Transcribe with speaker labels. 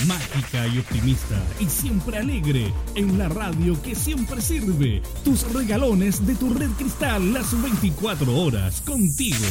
Speaker 1: mágica y optimista y siempre alegre en la radio que siempre sirve. Tus regalones de tu Red Cristal las 24 horas contigo.